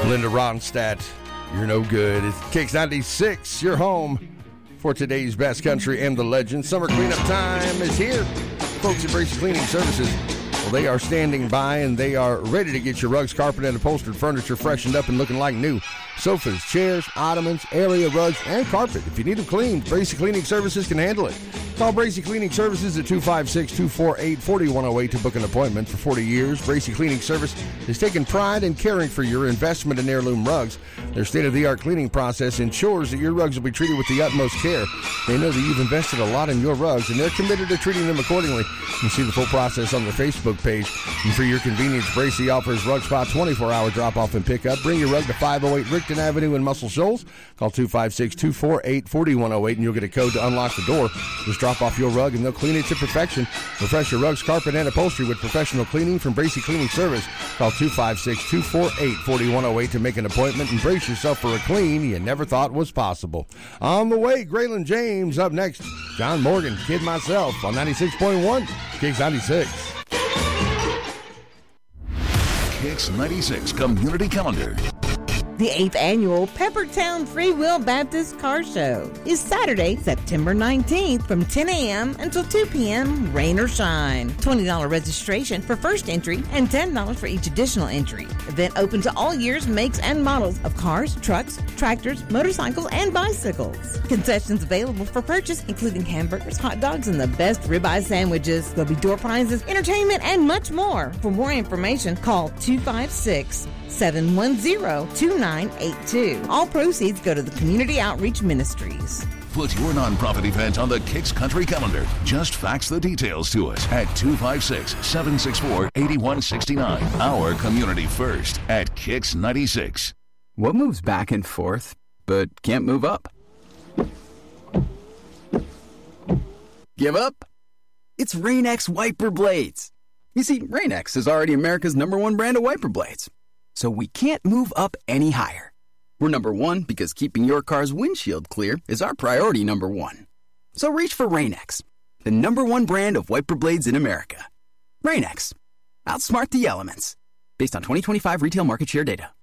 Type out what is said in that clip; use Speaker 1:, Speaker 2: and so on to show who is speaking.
Speaker 1: Linda Ronstadt, you're no good. It's Kicks 96, your home for today's best country and the legend. Summer cleanup time is here. Folks at Bracey Cleaning Services, well, they are standing by and they are ready to get your rugs, carpet, and upholstered furniture freshened up and looking like new. Sofas, chairs, ottomans, area rugs, and carpet. If you need them cleaned, Bracey Cleaning Services can handle it. Call Bracey Cleaning Services at 256-248-4108 to book an appointment. For 40 years, Bracey Cleaning Service has taken pride in caring for your investment in heirloom rugs. Their state-of-the-art cleaning process ensures that your rugs will be treated with the utmost care. They know that you've invested a lot in your rugs, and they're committed to treating them accordingly. You can see the full process on their Facebook page. And for your convenience, Bracey offers Rug Spot 24-hour drop-off and pickup. Bring your rug to 508 Rickton Avenue in Muscle Shoals. Call 256-248-4108, and you'll get a code to unlock the door. Just drop off your rug, and they'll clean it to perfection. Refresh your rugs, carpet, and upholstery with professional cleaning from Bracey Cleaning Service. Call 256-248-4108 to make an appointment and brace yourself for a clean you never thought was possible. On the way, Graylin James. Up next, John Morgan, Kid Myself on 96.1, Kicks 96.
Speaker 2: Kicks 96 Community Calendar.
Speaker 3: The 8th annual Peppertown Free Will Baptist Car Show is Saturday, September 19th from 10 a.m. until 2 p.m., rain or shine. $20 registration for first entry and $10 for each additional entry. Event open to all years, makes, and models of cars, trucks, tractors, motorcycles, and bicycles. Concessions available for purchase, including hamburgers, hot dogs, and the best ribeye sandwiches. There'll be door prizes, entertainment, and much more. For more information, call 256-710-2982. All proceeds go to the Community Outreach Ministries.
Speaker 2: Put your nonprofit event on the Kicks Country Calendar. Just fax the details to us at 256-764-8169. Our community first at Kicks 96.
Speaker 4: What moves back and forth but can't move up? Give up? It's Rain-X wiper blades. You see, Rain-X is already America's #1 brand of wiper blades. So we can't move up any higher. We're #1 because keeping your car's windshield clear is our priority #1. So reach for Rain-X, the #1 brand of wiper blades in America. Rain-X. Outsmart the elements. Based on 2025 retail market share data.